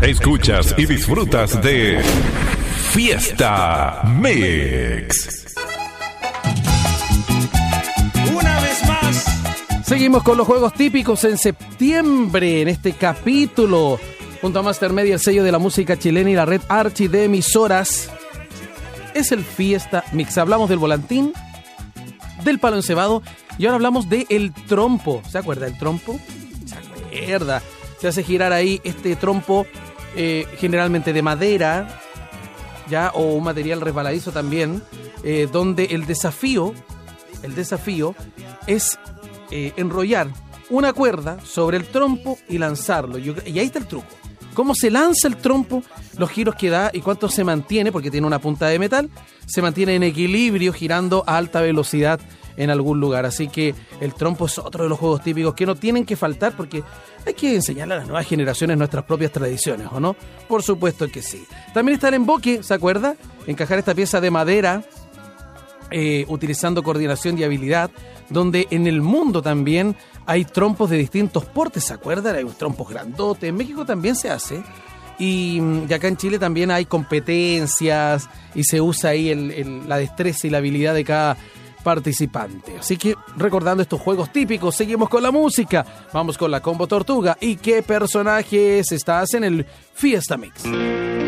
Escuchas y disfrutas de Fiesta Mix. Una vez más. Seguimos con los juegos típicos en septiembre, en este capítulo, junto a Master Media, el sello de la música chilena y la red Archi de emisoras. Es el Fiesta Mix. Hablamos del volantín, del palo encebado y ahora hablamos del trompo. ¿Se acuerda del trompo? Se acuerda. Se hace girar ahí este trompo, generalmente de madera, ya, o un material resbaladizo también, donde el desafío es enrollar una cuerda sobre el trompo y lanzarlo. Y ahí está el truco. Cómo se lanza el trompo, los giros que da y cuánto se mantiene, porque tiene una punta de metal, se mantiene en equilibrio girando a alta velocidad en algún lugar. Así que el trompo es otro de los juegos típicos que no tienen que faltar, porque hay que enseñarle a las nuevas generaciones nuestras propias tradiciones, ¿o no? Por supuesto que sí. También está el emboque, ¿se acuerda? Encajar esta pieza de madera utilizando coordinación y habilidad, donde en el mundo también hay trompos de distintos portes, ¿se acuerdan? Hay unos trompos grandotes, en México también se hace, y acá en Chile también hay competencias y se usa ahí la destreza y la habilidad de cada participante. Así que, recordando estos juegos típicos, seguimos con la música, vamos con la Combo Tortuga. ¿Y qué personajes estás en el Fiesta Mix?